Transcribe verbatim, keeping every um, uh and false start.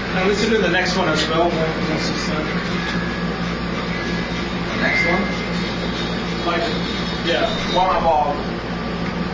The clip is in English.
And listen to the next one as well. The next one? Like, yeah. One of all.